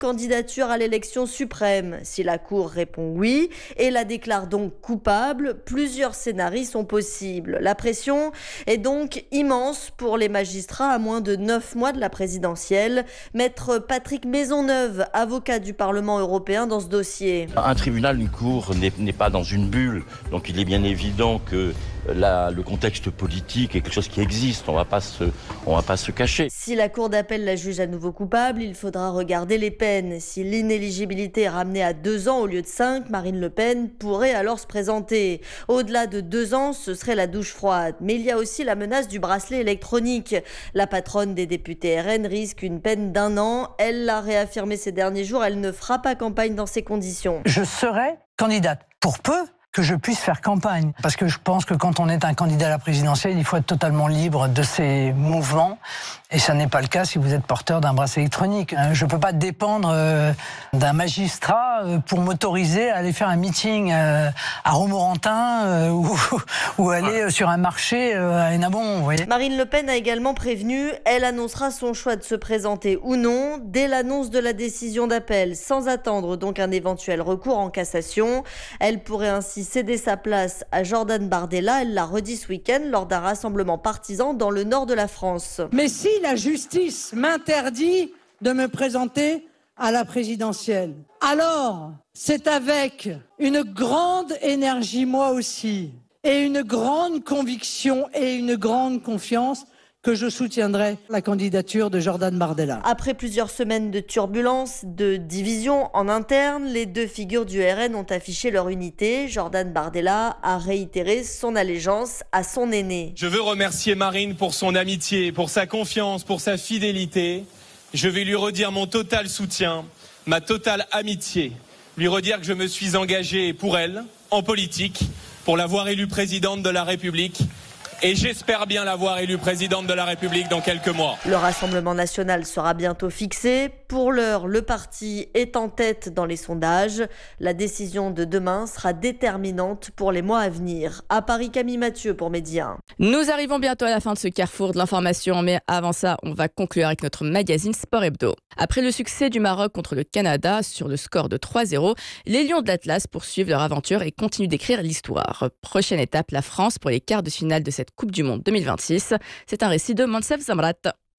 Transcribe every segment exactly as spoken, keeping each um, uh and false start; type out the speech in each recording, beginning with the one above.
candidature à l'élection suprême. Si la Cour répond oui et la déclare donc coupable, plusieurs scénarios sont possibles. La pression est donc immense pour les magistrats à moins de neuf mois de la présidentielle. Maître Patrick Maisonneuve, avocat du Parlement européen dans ce dossier. Un tribunal, une cour n'est, n'est pas dans une bulle, donc il est bien évident que la, le contexte politique est quelque chose qui existe, on ne va pas se, on va pas se cacher. Si la Cour d'appel la juge à nouveau coupable, il faudra regarder les peines. Si l'inéligibilité est ramenée à deux ans au lieu de cinq, Marine Le Pen pourrait alors se présenter. Au-delà de deux ans, ce serait la douche froide. Mais il y a aussi la menace du bracelet électronique. La patronne des députés R N risque une peine d'un an. Elle l'a réaffirmé ces derniers jours, elle ne fera pas campagne dans ces conditions. Je serai candidate pour peu que je puisse faire campagne. Parce que je pense que quand on est un candidat à la présidentielle, il faut être totalement libre de ses mouvements. Et ça n'est pas le cas si vous êtes porteur d'un bracelet électronique. Je ne peux pas dépendre d'un magistrat pour m'autoriser à aller faire un meeting à Romorantin ou, ou aller sur un marché à Hénin-Bon, vous voyez. Marine Le Pen a également prévenu, elle annoncera son choix de se présenter ou non dès l'annonce de la décision d'appel, sans attendre donc un éventuel recours en cassation. Elle pourrait ainsi céder sa place à Jordan Bardella, elle l'a redit ce week-end lors d'un rassemblement partisan dans le nord de la France. Mais si la justice m'interdit de me présenter à la présidentielle, alors c'est avec une grande énergie moi aussi, et une grande conviction et une grande confiance que je soutiendrai la candidature de Jordan Bardella. Après plusieurs semaines de turbulences, de divisions en interne, les deux figures du R N ont affiché leur unité. Jordan Bardella a réitéré son allégeance à son aîné. Je veux remercier Marine pour son amitié, pour sa confiance, pour sa fidélité. Je vais lui redire mon total soutien, ma totale amitié. Lui redire que je me suis engagé pour elle, en politique, pour la voir élue présidente de la République. Et j'espère bien la voir élue présidente de la République dans quelques mois. Le Rassemblement national sera bientôt fixé. Pour l'heure, le parti est en tête dans les sondages. La décision de demain sera déterminante pour les mois à venir. À Paris, Camille Mathieu pour Média. Nous arrivons bientôt à la fin de ce carrefour de l'information, mais avant ça, on va conclure avec notre magazine Sport Hebdo. Après le succès du Maroc contre le Canada sur le score de trois zéro, les Lions de l'Atlas poursuivent leur aventure et continuent d'écrire l'histoire. Prochaine étape, la France pour les quarts de finale de cette Coupe du Monde deux mille vingt-six. C'est un récit de Monsef Zamrat.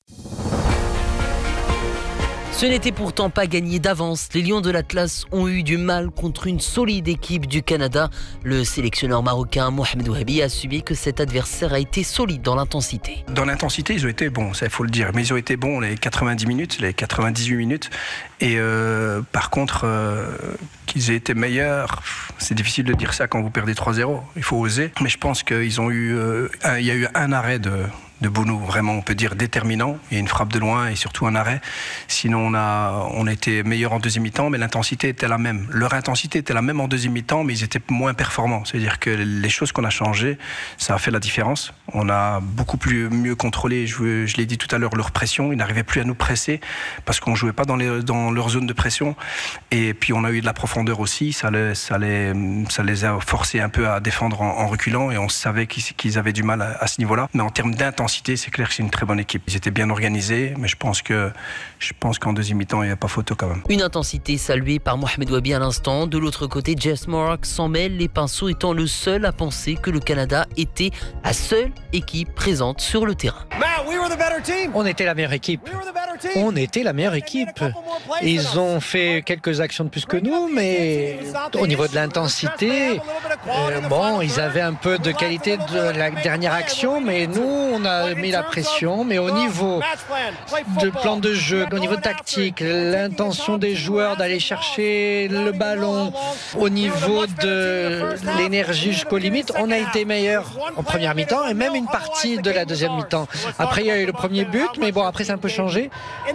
Ce n'était pourtant pas gagné d'avance. Les Lions de l'Atlas ont eu du mal contre une solide équipe du Canada. Le sélectionneur marocain Mohamed Ouahabi a subi que cet adversaire a été solide dans l'intensité. Dans l'intensité, ils ont été bons, ça il faut le dire. Mais ils ont été bons les quatre-vingt-dix minutes, les quatre-vingt-dix-huit minutes. Et euh, par contre, euh, qu'ils aient été meilleurs, c'est difficile de dire ça quand vous perdez trois zéro. Il faut oser. Mais je pense qu'ils ont eu, euh, un, il y a eu un arrêt de... de Bounou, vraiment, on peut dire déterminant. Il y a une frappe de loin et surtout un arrêt. Sinon, on a, on était meilleur en deuxième mi-temps, mais l'intensité était la même. Leur intensité était la même en deuxième mi-temps, mais ils étaient moins performants. C'est-à-dire que les choses qu'on a changées, ça a fait la différence. On a beaucoup plus mieux contrôlé, je, je l'ai dit tout à l'heure, leur pression. Ils n'arrivaient plus à nous presser parce qu'on ne jouait pas dans, les, dans leur zone de pression. Et puis, on a eu de la profondeur aussi. Ça les, ça les, ça les a forcés un peu à défendre en, en reculant et on savait qu'ils, qu'ils avaient du mal à, à ce niveau-là. Mais en termes d'intensité, c'est clair que c'est une très bonne équipe. Ils étaient bien organisés, mais je pense que je pense qu'en deuxième mi-temps, il n'y a pas photo quand même. Une intensité saluée par Mohamed Ouahabi à l'instant. De l'autre côté, Jess Morrock s'en mêle, les pinceaux étant le seul à penser que le Canada était la seule équipe présente sur le terrain. On était la meilleure équipe. On était la meilleure équipe. Ils ont fait quelques actions de plus que nous, mais au niveau de l'intensité, euh, bon, ils avaient un peu de qualité de la dernière action, mais nous, on a mis la pression. Mais au niveau de plan de jeu, au niveau tactique, l'intention des joueurs d'aller chercher le ballon, au niveau de l'énergie jusqu'aux limites, on a été meilleurs en première mi-temps et même une partie de la deuxième mi-temps. Après, il y a eu le premier but, mais bon, après, c'est un peu changé.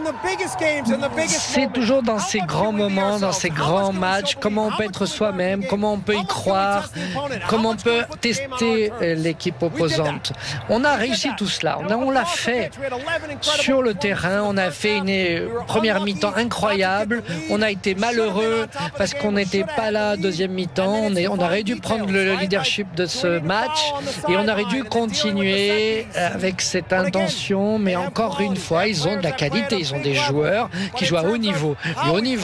C'est toujours dans ces grands moments, dans ces grands matchs, comment on peut être soi-même, comment on peut y croire, comment on peut tester l'équipe opposante. On a réussi tout cela, on, a, on l'a fait sur le terrain, on a fait une première mi-temps incroyable, on a été malheureux parce qu'on n'était pas là deuxième mi-temps, on, est, on aurait dû prendre le leadership de ce match et on aurait dû continuer avec cette intention, mais encore une fois, ils ont de la qualité, ils ont des joueurs qui jouent à haut niveau. Et au niveau